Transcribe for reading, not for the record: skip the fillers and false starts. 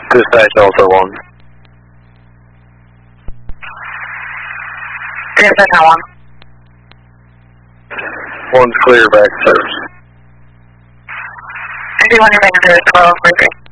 Dispatch Delta 1. Dispatch 1. One's clear back to service. 51 remains 12, 43.